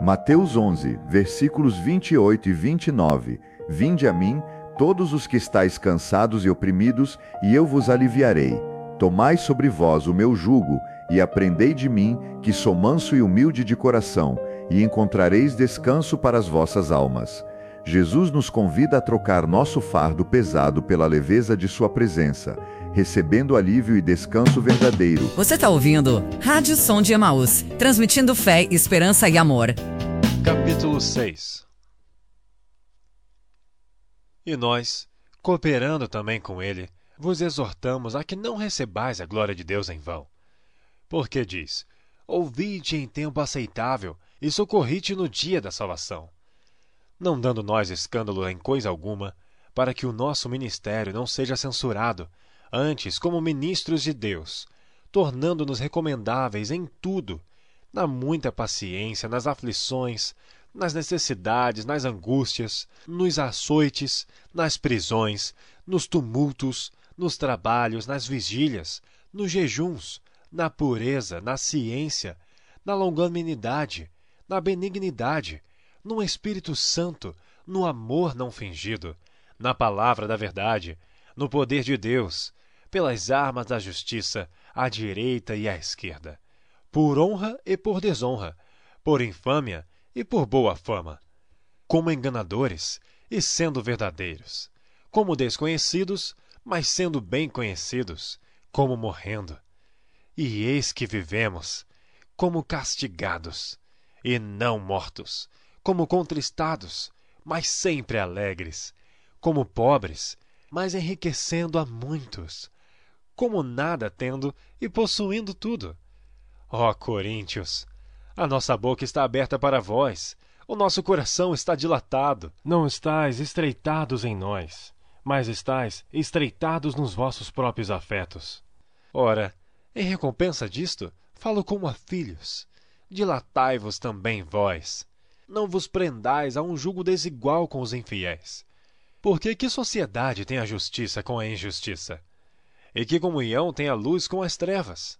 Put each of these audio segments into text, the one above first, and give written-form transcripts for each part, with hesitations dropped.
Mateus 11, versículos 28 e 29. Vinde a mim, todos os que estáis cansados e oprimidos, e eu vos aliviarei. Tomai sobre vós o meu jugo, e aprendei de mim, que sou manso e humilde de coração, e encontrareis descanso para as vossas almas. Jesus nos convida a trocar nosso fardo pesado pela leveza de sua presença, recebendo alívio e descanso verdadeiro. Você está ouvindo Rádio Som de Emaús, transmitindo fé, esperança e amor. Capítulo 6. E nós, cooperando também com ele, vos exortamos a que não recebais a glória de Deus em vão. Porque diz: ouvide em tempo aceitável e socorrite no dia da salvação. Não dando nós escândalo em coisa alguma, para que o nosso ministério não seja censurado, antes como ministros de Deus, tornando-nos recomendáveis em tudo, na muita paciência, nas aflições, nas necessidades, nas angústias, nos açoites, nas prisões, nos tumultos, nos trabalhos, nas vigílias, nos jejuns, na pureza, na ciência, na longanimidade, na benignidade, no Espírito Santo, no amor não fingido, na palavra da verdade, no poder de Deus, pelas armas da justiça, à direita e à esquerda, por honra e por desonra, por infâmia e por boa fama, como enganadores e sendo verdadeiros, como desconhecidos, mas sendo bem conhecidos, como morrendo. E eis que vivemos, como castigados, e não mortos, como contristados, mas sempre alegres, como pobres, mas enriquecendo a muitos, como nada tendo e possuindo tudo. Ó Coríntios, a nossa boca está aberta para vós, o nosso coração está dilatado. Não estáis estreitados em nós, mas estáis estreitados nos vossos próprios afetos. Ora, em recompensa disto, falo como a filhos. Dilatai-vos também vós. Não vos prendais a um jugo desigual com os infiéis. Porque que sociedade tem a justiça com a injustiça? E que comunhão tem a luz com as trevas?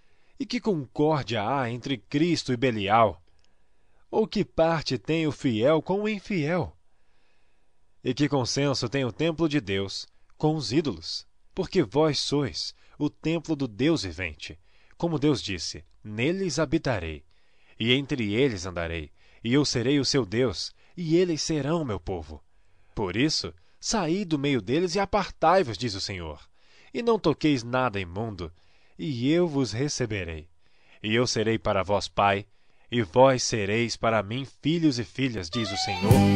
E que concórdia há entre Cristo e Belial? Ou que parte tem o fiel com o infiel? E que consenso tem o templo de Deus com os ídolos? Porque vós sois o templo do Deus vivente. Como Deus disse: neles habitarei, e entre eles andarei, e eu serei o seu Deus, e eles serão meu povo. Por isso, saí do meio deles e apartai-vos, diz o Senhor, e não toqueis nada imundo, e eu vos receberei. E eu serei para vós pai, e vós sereis para mim filhos e filhas, diz o Senhor.